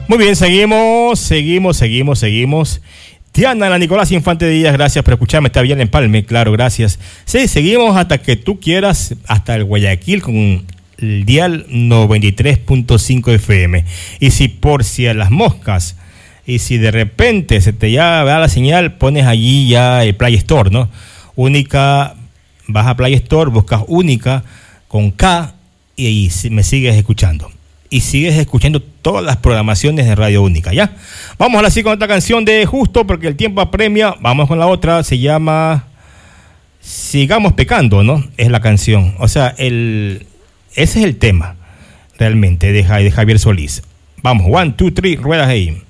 Muy bien, seguimos. Diana, la Nicolás Infante Díaz, gracias por escucharme. Está bien, Empalme, claro, gracias. Sí, seguimos hasta que tú quieras, hasta el Guayaquil con el dial 93.5 FM. Y si a las moscas, y si de repente se te ya va la señal, pones allí ya el Play Store, ¿no? Única, vas a Play Store, buscas Única con K y ahí me sigues escuchando. Y sigues escuchando todas las programaciones de Radio Única, ¿ya? Vamos ahora sí con otra canción de Justo, porque el tiempo apremia. Vamos con la otra, se llama Sigamos Pecando, ¿no? Es la canción. O sea, ese es el tema, realmente, de Javier Solís. Vamos, 1, 2, 3, ruedas ahí.